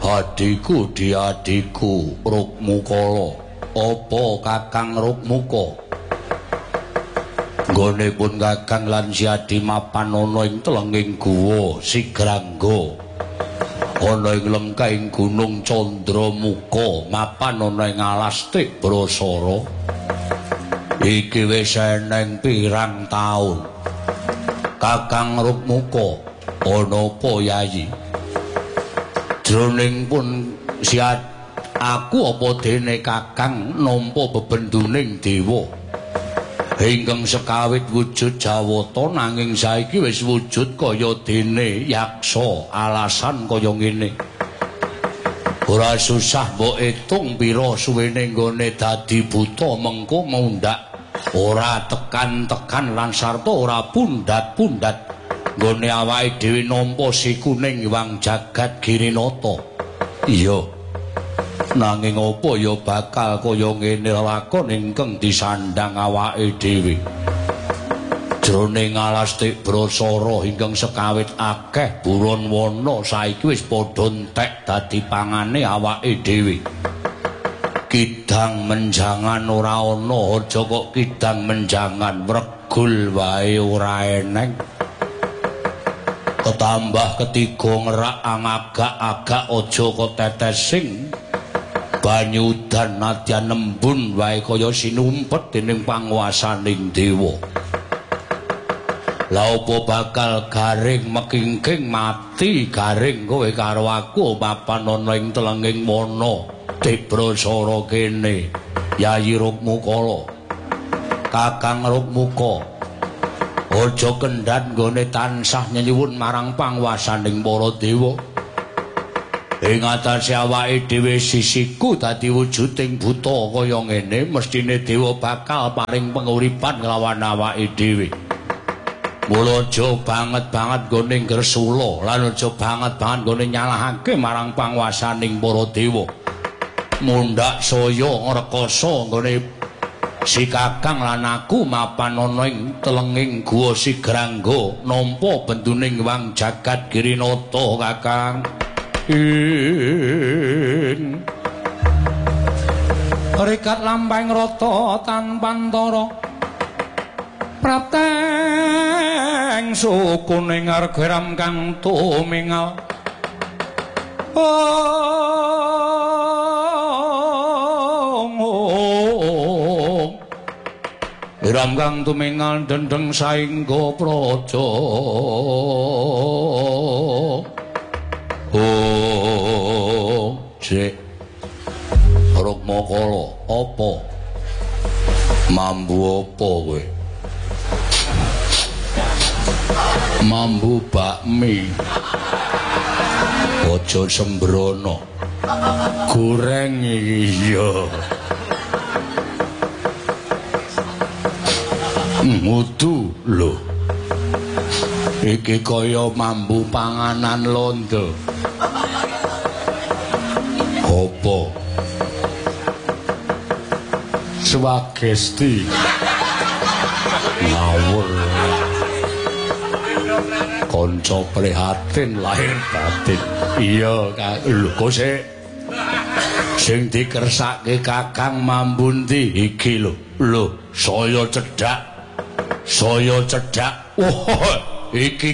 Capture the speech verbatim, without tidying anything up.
Adiku di adiku Rukmukala. Apa Kakang Rukmuka? Nggone pun Kakang lan Siadi mapan ana ing telenging guwa Sigrangga. Ana ing lengkaing Gunung Candramuka mapan ana ing alas Tik Brasara. Iki wis eneng pirang taun. Kakang Rukmuka ana apa Yayi? Jroning pun siat aku apa dene Kakang nampa bebenduning dewa ingkang sekawit wujud Jawata nanging saiki wis wujud kaya dene yaksa. Alasan kaya ngene ora susah mbok etung pira suwene nggone dadi buta mengko mundhak ora tekan-tekan lan sarta ora pundhat-pundhat nggone awake dhewe nampa sikuning Hyang Jagat Girinata. Iya, nanging apa ya bakal kaya ngene lakon ingkang disandang awake dhewe jroning alas Tik Brasara ingkang sekawit akeh buron wana saiki wis padha entek dadi pangane awake dhewe. Kidang menjangan ora ana, aja kok kidang menjangan wregul wae ora eneng. Ketambah ketiga ngerak angagak-agak aja kok tetesing banyu udan nadyan nembun wae kaya sinumpet dening panguwasaning dewa. Lah apa bakal garing mekingking mati garing kowe karo aku mapan ana ing telenging wana Tik Brasara kene Yayi Rukmukala. Kakang Rukmuka aja kendhat nggone tansah nyuwun marang panguwasaning para dewa. Ing atase awake dhewe sisiku dadi wujuding buta kaya ngene mestine dewa bakal paring panguripan nglawan awake dhewe. Mula aja banget-banget nggone gresula lan aja banget-banget nggone nyalahake marang panguwasaning para dewa. Mundhak saya ngrekasa nggone si Kakang lan aku mapan ana ing telenging guwa Sigrangga nampa benduning Hyang Jagat Girinata. Kakang ing rekat lampahing rata tanpa antara prapteng sukuning argeram kang tumingal Iram kang tumingal dendeng saengga praja. Oh, Cek Rukmukala, apa? Mambu apa kowe? Mambu bakmi. Aja sembrono. Goreng iki ya. Mudu lho. Iki kaya mambu panganan londo. Apa? Swagesti. Ngawur. Kanca prihatin lahir batin. Iya, Kang. Lho, kok sik sing dikersake Kakang mambu ndi iki lho. Lho, saya cedhak. Saya cedhak. Wah, iki